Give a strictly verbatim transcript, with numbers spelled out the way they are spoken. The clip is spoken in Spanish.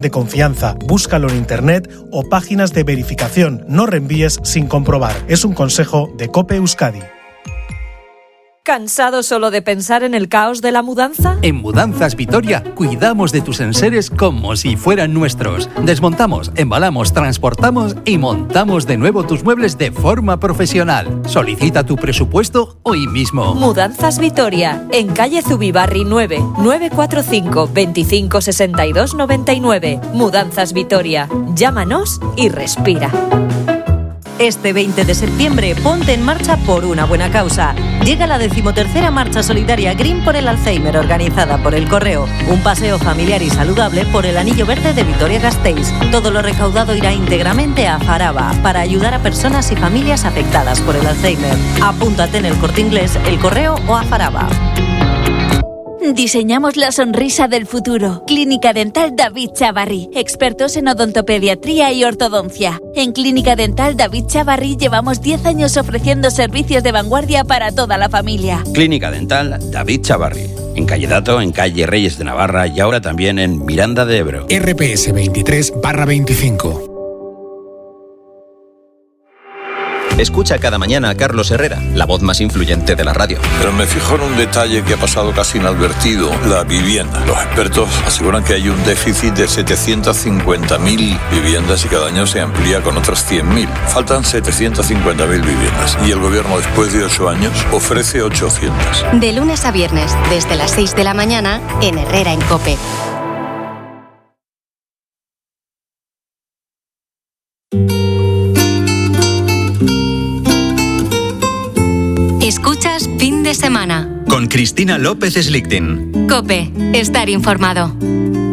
de confianza. Búscalo en internet o páginas de verificación. No reenvíes sin comprobar. Es un consejo de COPE Euskadi. ¿Cansado solo de pensar en el caos de la mudanza? En Mudanzas Vitoria cuidamos de tus enseres como si fueran nuestros. Desmontamos, embalamos, transportamos y montamos de nuevo tus muebles de forma profesional. Solicita tu presupuesto hoy mismo. Mudanzas Vitoria, en calle Zubibarri nueve, nueve cuatro cinco, veinticinco sesenta y dos noventa y nueve. Mudanzas Vitoria. Llámanos y respira. Este veinte de septiembre, ponte en marcha por una buena causa. Llega la decimotercera Marcha Solidaria Green por el Alzheimer, organizada por El Correo. Un paseo familiar y saludable por el Anillo Verde de Vitoria-Gasteiz. Todo lo recaudado irá íntegramente a Faraba, para ayudar a personas y familias afectadas por el Alzheimer. Apúntate en El Corte Inglés, El Correo o a Faraba. Diseñamos la sonrisa del futuro. Clínica Dental David Chavarri, expertos en odontopediatría y ortodoncia. En Clínica Dental David Chavarri llevamos diez años ofreciendo servicios de vanguardia para toda la familia. Clínica Dental David Chavarri, en calle Dato, en calle Reyes de Navarra y ahora también en Miranda de Ebro. R P S veintitrés barra veinticinco. Escucha cada mañana a Carlos Herrera, la voz más influyente de la radio. Pero me fijo en un detalle que ha pasado casi inadvertido: la vivienda. Los expertos aseguran que hay un déficit de setecientas cincuenta mil viviendas y cada año se amplía con otras cien mil. Faltan setecientas cincuenta mil viviendas y el gobierno, después de ocho años, ofrece ochocientas. De lunes a viernes, desde las seis de la mañana, en Herrera en COPE. Escuchas Fin de Semana con Cristina López Slichting. COPE, estar informado.